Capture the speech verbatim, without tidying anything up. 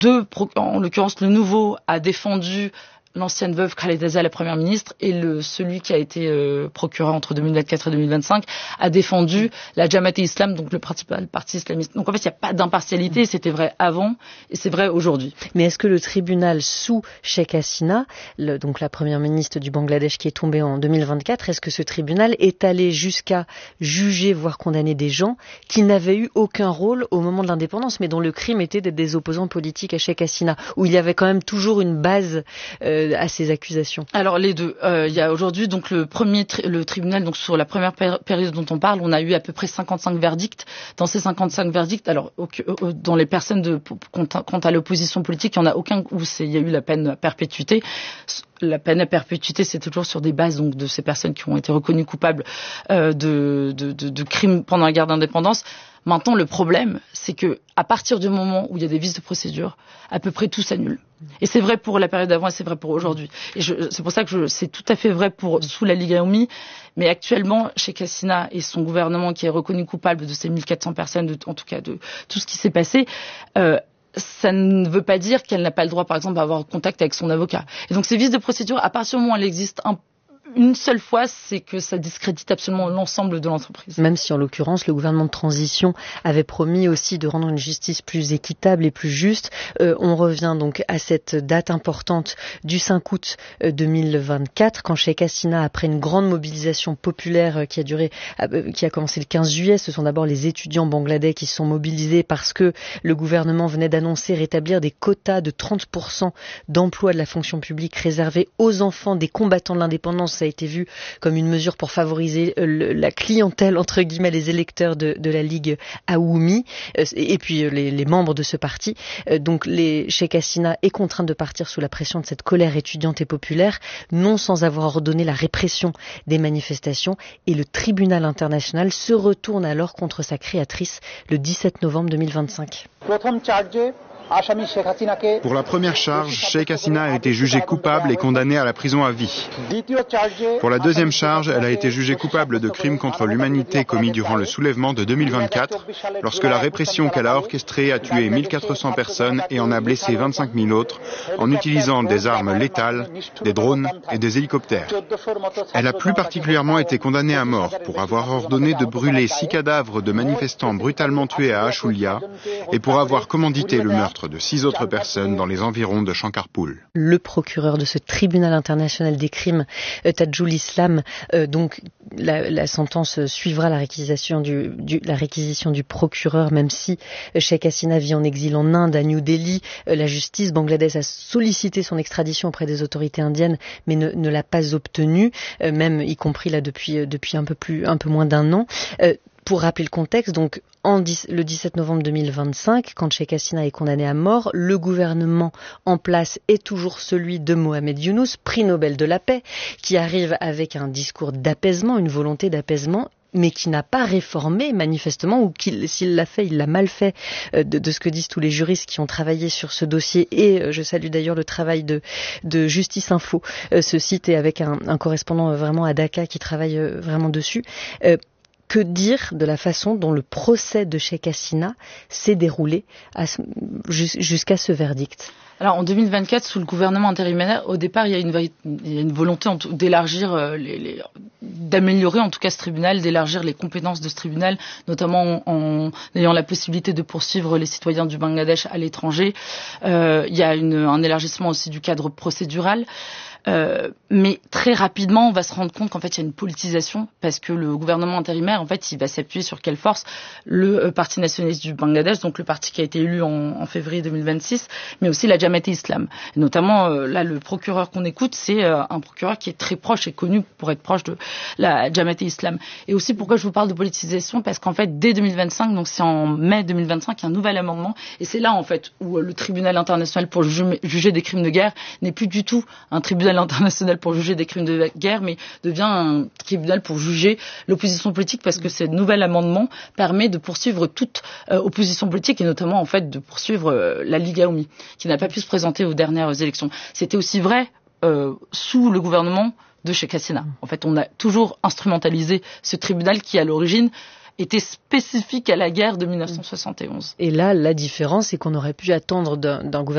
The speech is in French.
deux, en l'occurrence le nouveau a défendu l'ancienne veuve Khaleda Zia, la première ministre, et le, celui qui a été euh, procureur entre deux mille vingt-quatre et deux mille vingt-cinq a défendu la Jamaat-e-Islam, donc le principal parti islamiste. Donc en fait, il n'y a pas d'impartialité, c'était vrai avant et c'est vrai aujourd'hui. Mais est-ce que le tribunal sous Sheikh Hasina, le, donc la première ministre du Bangladesh qui est tombée en deux mille vingt-quatre, est-ce que ce tribunal est allé jusqu'à juger, voire condamner des gens qui n'avaient eu aucun rôle au moment de l'indépendance, mais dont le crime était d'être des opposants politiques à Sheikh Hasina, où il y avait quand même toujours une base euh, à ces accusations? Alors les deux. Euh, il y a aujourd'hui donc le premier tri- le tribunal, donc sur la première péri- période dont on parle, on a eu à peu près cinquante-cinq verdicts. Dans ces cinquante-cinq verdicts, alors au, au, dans les personnes de quant à, quant à l'opposition politique, il n'y en a aucun où c'est, il y a eu la peine à perpétuité. La peine à perpétuité, c'est toujours sur des bases donc de ces personnes qui ont été reconnues coupables euh, de, de, de, de crimes pendant la guerre d'indépendance. Maintenant, le problème, c'est que à partir du moment où il y a des vices de procédure, à peu près tout s'annule. Et c'est vrai pour la période d'avant et c'est vrai pour aujourd'hui. Et je, c'est pour ça que je, c'est tout à fait vrai pour sous la Ligue Aoumi. Mais actuellement, Sheikh Hasina et son gouvernement qui est reconnu coupable de ces mille quatre cents personnes, de, en tout cas de tout ce qui s'est passé, euh, ça ne veut pas dire qu'elle n'a pas le droit, par exemple, d'avoir contact avec son avocat. Et donc ces vices de procédure, à partir du moment où elle existe un une seule fois, c'est que ça discrédite absolument l'ensemble de l'entreprise. Même si en l'occurrence le gouvernement de transition avait promis aussi de rendre une justice plus équitable et plus juste. Euh, on revient donc à cette date importante du cinq août deux mille vingt-quatre, quand Sheikh Hasina, après une grande mobilisation populaire qui a duré, qui a commencé le quinze juillet, ce sont d'abord les étudiants bangladais qui se sont mobilisés parce que le gouvernement venait d'annoncer rétablir des quotas de trente pour cent d'emplois de la fonction publique réservés aux enfants des combattants de l'indépendance. Ça a été vu comme une mesure pour favoriser le, la clientèle, entre guillemets, les électeurs de, de la Ligue Aoumi, euh, et puis les, les membres de ce parti. Euh, donc les Sheikh Hasina est contrainte de partir sous la pression de cette colère étudiante et populaire, non sans avoir ordonné la répression des manifestations, et le tribunal international se retourne alors contre sa créatrice le dix-sept novembre deux mille vingt-cinq. Pour la première charge, Sheikh Hasina a été jugée coupable et condamnée à la prison à vie. Pour la deuxième charge, elle a été jugée coupable de crimes contre l'humanité commis durant le soulèvement de deux mille vingt-quatre, lorsque la répression qu'elle a orchestrée a tué mille quatre cents personnes et en a blessé vingt-cinq mille autres en utilisant des armes létales, des drones et des hélicoptères. Elle a plus particulièrement été condamnée à mort pour avoir ordonné de brûler six cadavres de manifestants brutalement tués à Ashulia et pour avoir commandité le meurtre de six autres personnes dans les environs de Shankarpur. Le procureur de ce tribunal international des crimes, Tajul Islam, euh, donc la, la sentence suivra la réquisition du, du, la réquisition du procureur, même si Sheikh Hasina vit en exil en Inde, à New Delhi. Euh, la justice bangladaise a sollicité son extradition auprès des autorités indiennes, mais ne, ne l'a pas obtenue, euh, même y compris là depuis, depuis un peu plus, un peu moins d'un an. Euh, Pour rappeler le contexte, donc en dix, le dix-sept novembre deux mille vingt-cinq, quand Sheikh Hasina est condamné à mort, le gouvernement en place est toujours celui de Mohamed Yunus, prix Nobel de la paix, qui arrive avec un discours d'apaisement, une volonté d'apaisement, mais qui n'a pas réformé manifestement, ou qu'il, s'il l'a fait, il l'a mal fait, euh, de, de ce que disent tous les juristes qui ont travaillé sur ce dossier. Et euh, je salue d'ailleurs le travail de, de Justice Info, euh, ce site, et avec un, un correspondant euh, vraiment à Dhaka qui travaille euh, vraiment dessus. Euh, Que dire de la façon dont le procès de Sheikh Hasina s'est déroulé à ce, jusqu'à ce verdict? Alors en deux mille vingt-quatre, sous le gouvernement intérimaire, au départ, il y a une, il y a une volonté en tout, d'élargir, euh, les, les, d'améliorer en tout cas ce tribunal, d'élargir les compétences de ce tribunal, notamment en, en ayant la possibilité de poursuivre les citoyens du Bangladesh à l'étranger. Euh, il y a une, un élargissement aussi du cadre procédural. Euh, mais très rapidement, on va se rendre compte qu'en fait, il y a une politisation parce que le gouvernement intérimaire, en fait, il va s'appuyer sur quelle force? Le euh, Parti nationaliste du Bangladesh, donc le parti qui a été élu en, en février deux mille vingt-six, mais aussi la Jamaat-e-Islam. Et notamment, euh, là, le procureur qu'on écoute, c'est euh, un procureur qui est très proche et connu pour être proche de la Jamaat-e-Islam. Et aussi, pourquoi je vous parle de politisation? Parce qu'en fait, dès deux mille vingt-cinq, donc c'est en mai deux mille vingt-cinq, il y a un nouvel amendement. Et c'est là, en fait, où euh, le tribunal international pour juger, juger des crimes de guerre n'est plus du tout un tribunal international pour juger des crimes de guerre, mais devient un tribunal pour juger l'opposition politique, parce que ce nouvel amendement permet de poursuivre toute euh, opposition politique, et notamment en fait de poursuivre euh, la Ligue Aoumi, qui n'a pas pu se présenter aux dernières élections. C'était aussi vrai euh, sous le gouvernement de Sheikh Hasina. En fait, on a toujours instrumentalisé ce tribunal qui, à l'origine, était spécifique à la guerre de mille neuf cent soixante et onze. Et là, la différence, c'est qu'on aurait pu attendre d'un, d'un gouvernement